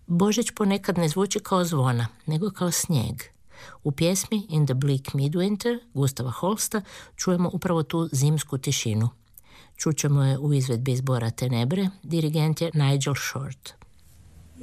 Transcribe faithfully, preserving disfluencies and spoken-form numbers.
Božić ponekad ne zvuči kao zvona, nego kao snijeg. U pjesmi In the Bleak Midwinter Gustava Holsta čujemo upravo tu zimsku tišinu. Čućemo je u izvedbi zbora Tenebre, dirigent je Nigel Short.